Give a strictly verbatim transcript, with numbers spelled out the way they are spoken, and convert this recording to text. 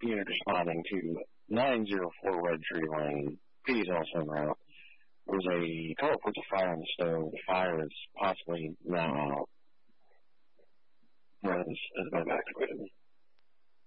unit responding to nine zero four Red Tree Lane, P D's also route. There's a couple of reports of fire on the stove. The fire is possibly now out. Let's go back to it.